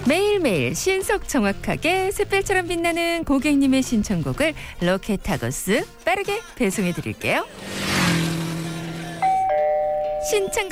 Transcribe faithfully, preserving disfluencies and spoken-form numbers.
매일매일 신속 정확하게 샛별처럼 빛나는 고객님의 신청곡을 로켓하고스 빠르게 배송해 드릴게요. 신청곡